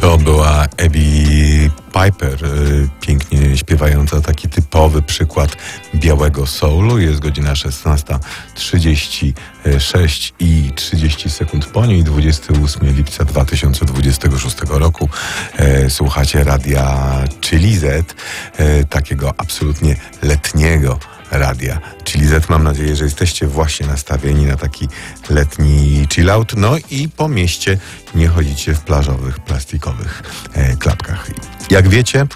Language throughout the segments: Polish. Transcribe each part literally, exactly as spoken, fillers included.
To była Abby Piper, pięknie śpiewająca, taki typowy przykład białego soulu. Jest godzina szesnasta trzydzieści sześć i trzydzieści sekund po niej, dwudziestego ósmego lipca dwa tysiące dwudziestego szóstego roku. Słuchacie radia Chili Z, takiego absolutnie letniego radia Chili Z. Mam nadzieję, że jesteście właśnie nastawieni na taki letni chillout. No i po mieście nie chodzicie w plażowych, plastikowych e, klapkach. Jak wiecie,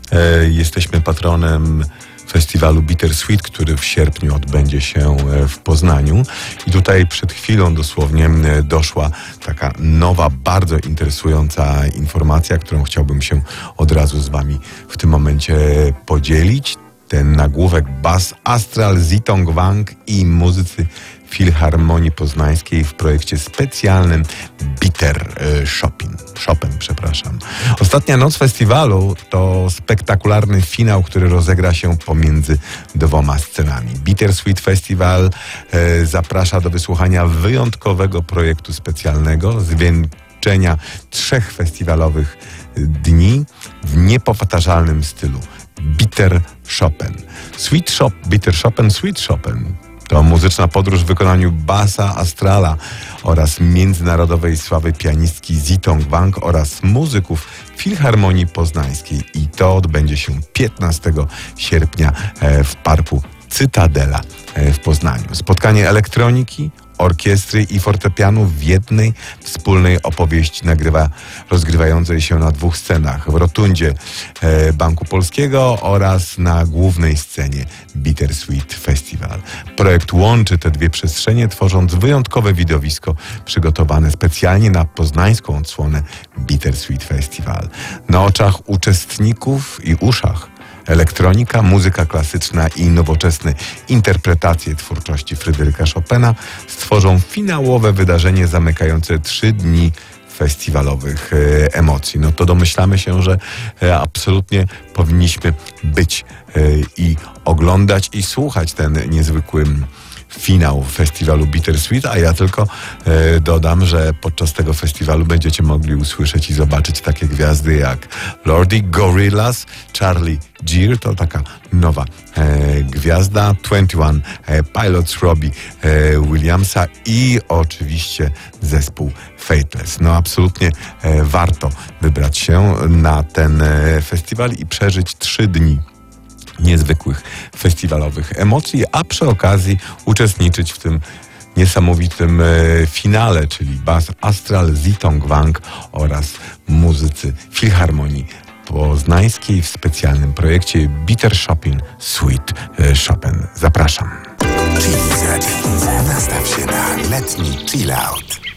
e, jesteśmy patronem festiwalu Bittersweet, który w sierpniu odbędzie się w Poznaniu. I tutaj przed chwilą dosłownie doszła taka nowa, bardzo interesująca informacja, którą chciałbym się od razu z wami w tym momencie podzielić. Ten nagłówek: Bas Astral, Zitong Wang i muzycy Filharmonii Poznańskiej w projekcie specjalnym Bitter Chopin. Chopin, przepraszam. Ostatnia noc festiwalu to spektakularny finał, który rozegra się pomiędzy dwoma scenami. Bittersweet Festival e, zaprasza do wysłuchania wyjątkowego projektu specjalnego, zwieńczenia trzech festiwalowych dni w niepowtarzalnym stylu. Bitter Chopin. Sweet Shop, Bitter Chopin, Sweet Chopin. To muzyczna podróż w wykonaniu Basa Astrala oraz międzynarodowej sławy pianistki Zitong Wang oraz muzyków Filharmonii Poznańskiej. I to odbędzie się piętnastego sierpnia w parku Cytadela w Poznaniu. Spotkanie elektroniki, orkiestry i fortepianu w jednej wspólnej opowieści nagrywa, rozgrywającej się na dwóch scenach: w rotundzie e, Banku Polskiego oraz na głównej scenie Bittersweet Festival. Projekt łączy te dwie przestrzenie, tworząc wyjątkowe widowisko przygotowane specjalnie na poznańską odsłonę Bittersweet Festival. Na oczach uczestników i uszach elektronika, muzyka klasyczna i nowoczesne interpretacje twórczości Fryderyka Chopina stworzą finałowe wydarzenie zamykające trzy dni festiwalowych e, emocji. No to domyślamy się, że e, absolutnie powinniśmy być e, i oglądać i słuchać ten niezwykły finał festiwalu Bittersweet, a ja tylko e, dodam, że podczas tego festiwalu będziecie mogli usłyszeć i zobaczyć takie gwiazdy jak Lordi, Gorillaz, Charlie Gear, to taka nowa e, gwiazda, dwadzieścia jeden e, Pilots, Robbie e, Williamsa i oczywiście zespół Fateless. No absolutnie e, warto wybrać się na ten e, festiwal i przeżyć trzy dni niezwykłych festiwalowych emocji, a przy okazji uczestniczyć w tym niesamowitym e, finale, czyli Bas Astral, Zitong Wang oraz muzycy Filharmonii Poznańskiej w specjalnym projekcie Bitter Chopin, Sweet e, Chopin. Zapraszam. Chili Z. Nastaw się na letni chill out.